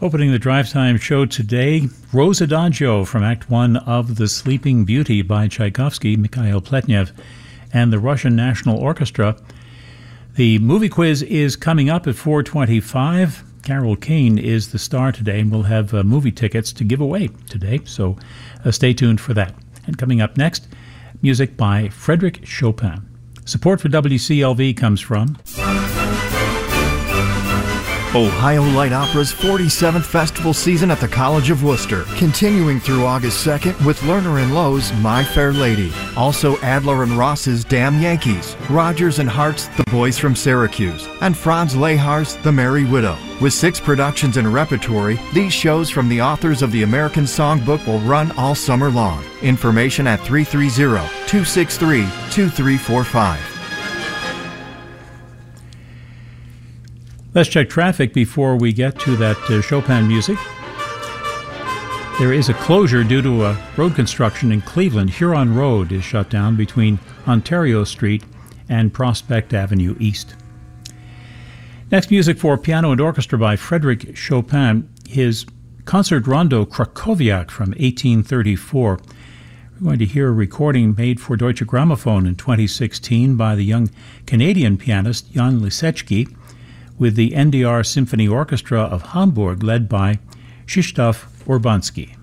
Opening the Drive Time show today, Rose Adagio from Act 1 of The Sleeping Beauty by Tchaikovsky, Mikhail Pletnev, and the Russian National Orchestra. The movie quiz is coming up at 4:25. Carol Kane is the star today, and we'll have movie tickets to give away today, so stay tuned for that. And coming up next, music by Frédéric Chopin. Support for WCLV comes from Ohio Light Opera's 47th festival season at the College of Worcester, continuing through August 2nd with Lerner and Lowe's My Fair Lady. Also Adler and Ross's Damn Yankees, Rogers and Hart's The Boys from Syracuse, and Franz Lehar's The Merry Widow. With 6 productions in repertory, these shows from the authors of the American Songbook will run all summer long. Information at 330-263-2345. Let's check traffic before we get to that Chopin music. There is a closure due to a road construction in Cleveland. Huron Road is shut down between Ontario Street and Prospect Avenue East. Next, music for piano and orchestra by Frédéric Chopin, his Concert Rondo Krakowiak from 1834. We're going to hear a recording made for Deutsche Grammophon in 2016 by the young Canadian pianist Jan Lisecki, with the NDR Symphony Orchestra of Hamburg led by Krzysztof Urbanski.